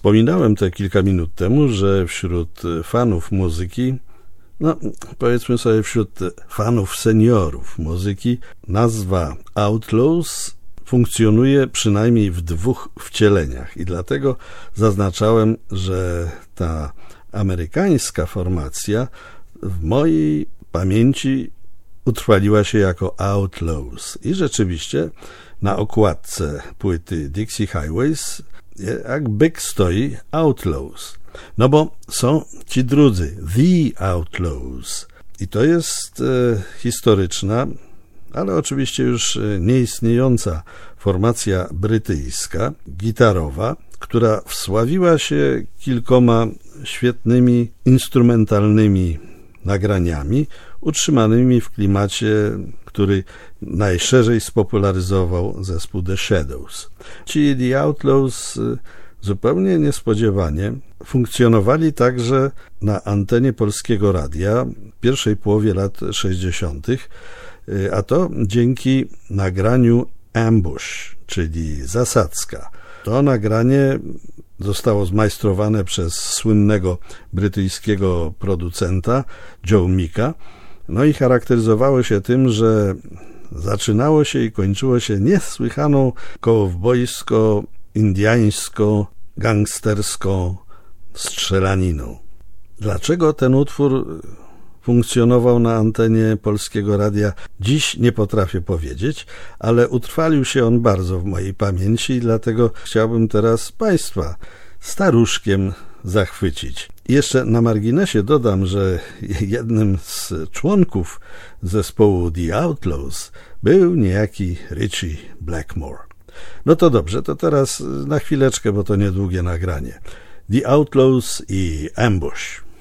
Wspominałem te kilka minut temu, że wśród fanów muzyki, powiedzmy sobie wśród fanów seniorów muzyki, nazwa Outlaws funkcjonuje przynajmniej w 2 wcieleniach i dlatego zaznaczałem, że ta amerykańska formacja w mojej pamięci utrwaliła się jako Outlaws i rzeczywiście na okładce płyty Dixie Highways jak byk stoi Outlaws. No bo są ci drudzy, The Outlaws. I to jest historyczna, ale oczywiście już nieistniejąca formacja brytyjska, gitarowa, która wsławiła się kilkoma świetnymi instrumentalnymi nagraniami, utrzymanymi w klimacie, który najszerzej spopularyzował zespół The Shadows. Ci The Outlaws zupełnie niespodziewanie funkcjonowali także na antenie Polskiego Radia w pierwszej połowie lat 60., a to dzięki nagraniu Ambush, czyli Zasadzka. To nagranie zostało zmajstrowane przez słynnego brytyjskiego producenta Joe Micka, i charakteryzowało się tym, że zaczynało się i kończyło się niesłychaną kowbojsko-indiańsko-gangsterską strzelaniną. Dlaczego ten utwór funkcjonował na antenie Polskiego Radia, dziś nie potrafię powiedzieć, ale utrwalił się on bardzo w mojej pamięci i dlatego chciałbym teraz Państwa staruszkiem zachwycić. I jeszcze na marginesie dodam, że jednym z członków zespołu The Outlaws był niejaki Ritchie Blackmore. No to dobrze, to teraz na chwileczkę, bo to niedługie nagranie. The Outlaws i Ambush.